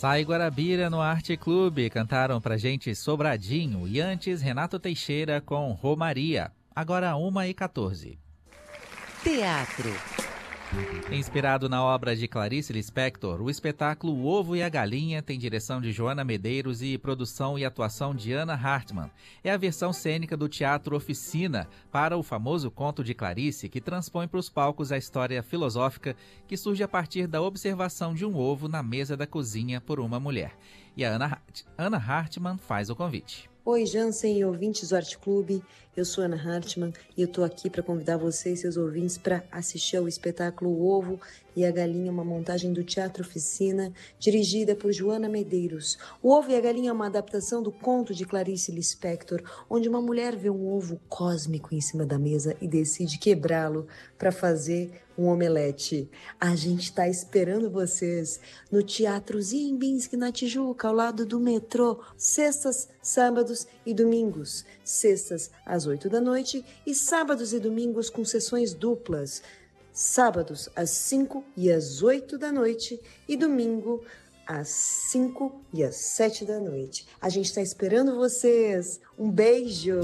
Sai Guarabira no Arte Clube, cantaram pra gente Sobradinho e antes Renato Teixeira com Romaria. Agora 1h14. Teatro. Inspirado na obra de Clarice Lispector, o espetáculo O Ovo e a Galinha tem direção de Joana Medeiros e produção e atuação de Ana Hartmann. É a versão cênica do Teatro Oficina para o famoso conto de Clarice, que transpõe para os palcos a história filosófica que surge a partir da observação de um ovo na mesa da cozinha por uma mulher. E a Ana Hartmann faz o convite. Oi, Jansen e ouvintes do Arte Clube. Eu sou Ana Hartmann e eu tô aqui para convidar vocês, seus ouvintes, para assistir ao espetáculo O Ovo e a Galinha, uma montagem do Teatro Oficina, dirigida por Joana Medeiros. O Ovo e a Galinha é uma adaptação do conto de Clarice Lispector, onde uma mulher vê um ovo cósmico em cima da mesa e decide quebrá-lo para fazer um omelete. A gente tá esperando vocês no Teatro Ziembinski, na Tijuca, ao lado do metrô, sextas, sábados e domingos. Sextas às 8 da noite e sábados e domingos com sessões duplas. Sábados às 5 e às 8 da noite e domingo às 5 e às 7 da noite. A gente está esperando vocês. Um beijo!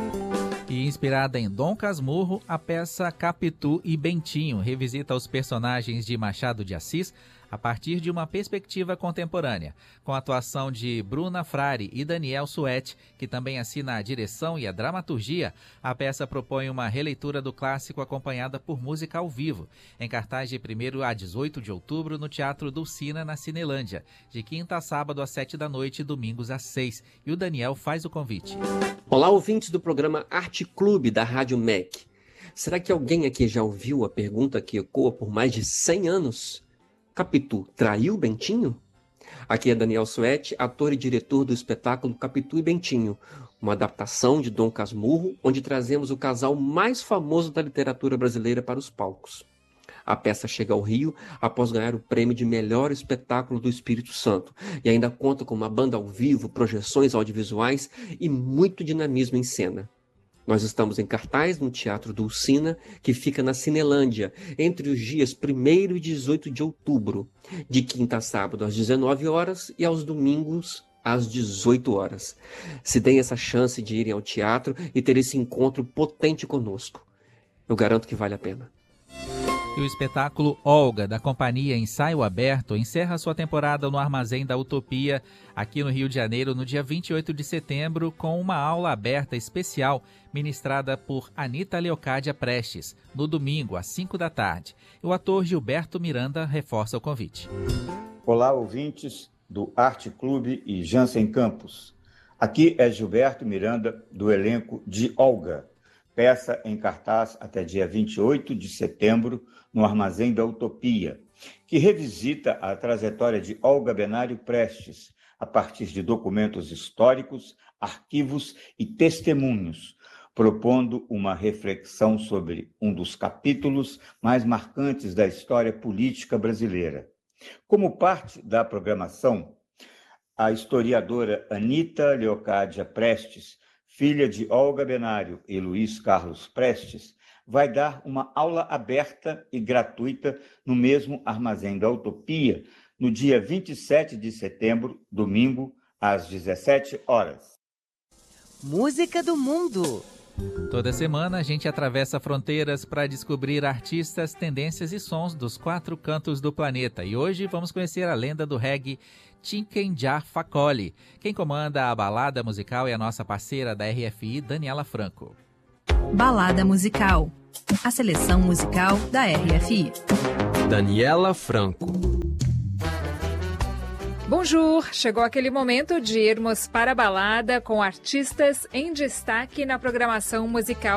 E inspirada em Dom Casmurro, a peça Capitu e Bentinho revisita os personagens de Machado de Assis a partir de uma perspectiva contemporânea, com a atuação de Bruna Frari e Daniel Suete, que também assina a direção e a dramaturgia. A peça propõe uma releitura do clássico acompanhada por música ao vivo, em cartaz de 1º a 18 de outubro no Teatro Dulcina, na Cinelândia, de quinta a sábado às 7 da noite e domingos às 6. E o Daniel faz o convite. Olá, ouvintes do programa Arte Clube da Rádio MEC. Será que alguém aqui já ouviu a pergunta que ecoa por mais de 100 anos? Capitu traiu Bentinho? Aqui é Daniel Suete, ator e diretor do espetáculo Capitu e Bentinho, uma adaptação de Dom Casmurro, onde trazemos o casal mais famoso da literatura brasileira para os palcos. A peça chega ao Rio após ganhar o prêmio de melhor espetáculo do Espírito Santo e ainda conta com uma banda ao vivo, projeções audiovisuais e muito dinamismo em cena. Nós estamos em cartaz no Teatro Dulcina, que fica na Cinelândia, entre os dias 1º e 18 de outubro, de quinta a sábado às 19 horas e aos domingos às 18 horas. Se deem essa chance de irem ao teatro e ter esse encontro potente conosco. Eu garanto que vale a pena. E o espetáculo Olga, da companhia Ensaio Aberto, encerra sua temporada no Armazém da Utopia, aqui no Rio de Janeiro, no dia 28 de setembro, com uma aula aberta especial ministrada por Anita Leocádia Prestes, no domingo, às 5 da tarde. O ator Gilberto Miranda reforça o convite. Olá, ouvintes do Arte Clube e Jansen Campos. Aqui é Gilberto Miranda, do elenco de Olga, peça em cartaz até dia 28 de setembro, no Armazém da Utopia, que revisita a trajetória de Olga Benário Prestes, a partir de documentos históricos, arquivos e testemunhos, propondo uma reflexão sobre um dos capítulos mais marcantes da história política brasileira. Como parte da programação, a historiadora Anita Leocádia Prestes, filha de Olga Benário e Luiz Carlos Prestes, vai dar uma aula aberta e gratuita no mesmo Armazém da Utopia, no dia 27 de setembro, domingo, às 17 horas. Música do Mundo. Toda semana a gente atravessa fronteiras para descobrir artistas, tendências e sons dos 4 cantos do planeta. E hoje vamos conhecer a lenda do reggae Tiken Jah Fakoly. Quem comanda a balada musical é a nossa parceira da RFI, Daniela Franco. Balada musical. A seleção musical da RFI. Daniela Franco. Bonjour! Chegou aquele momento de irmos para a balada com artistas em destaque na programação musical